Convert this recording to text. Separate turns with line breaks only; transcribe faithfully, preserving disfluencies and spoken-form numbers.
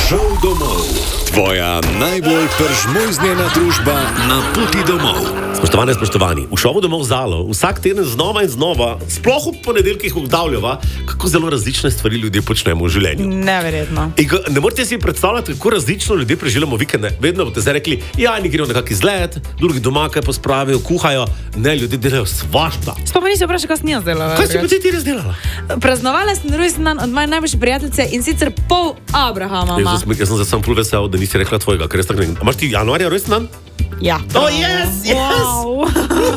Šel domov. Tvoja najbolj peržmojznjena družba na poti domov.
Spoštovane, spoštovani, v šovu Domov Zalo vsak teden znova in znova, sploh v ponedeljkih ugotavljava, kako zelo različne stvari ljudje počnemo v življenju.
Neverjetno.
In ko, ne morete si predstavljati, kako različno ljudje preživljamo vikende. Vedno boste zdaj rekli, ja, eni grejo na kak izlet, drugi doma kaj pospravijo, kuhajo. Ne, ljudje delajo svašta.
Sploh pa nisi vprašal, kaj sem jaz delala.
Kaj si pa ti razdelala?
Praznovala sem rojstni dan od moje najboljše prijateljice in sicer pol Abrahama.
Jaz, jaz sem zdaj sam ful vesel, da nisi rekla tvojega, ker jaz tako ne... A imaš ti januarja rojstni dan?
Ja.
Oh, yes, yes!
Wow.